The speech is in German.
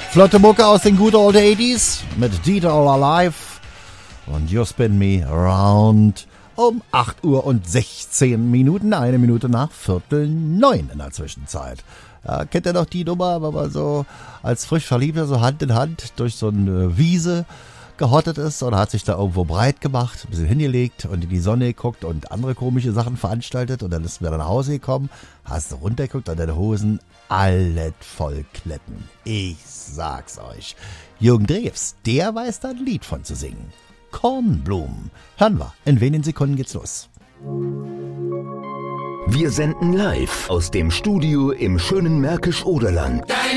Flotte Mucke aus den Good Old 80s mit Dieter All Alive und You Spin Me Around um 8 Uhr und 16 Minuten, 1 Minute nach 8:45 in der Zwischenzeit. Ja, kennt ihr noch die Nummer, wenn man so als frisch Verliebter so Hand in Hand durch so eine Wiese gehottet ist oder hat sich da irgendwo breit gemacht, ein bisschen hingelegt und in die Sonne geguckt und andere komische Sachen veranstaltet und dann ist mir nach Hause gekommen, hast du runtergeguckt und deine Hosen alles voll Kletten. Ich sag's euch. Jürgen Drews, der weiß da ein Lied von zu singen. Kornblumen. Hören wir. In wenigen Sekunden geht's los. Wir senden live aus dem Studio im schönen Märkisch-Oderland.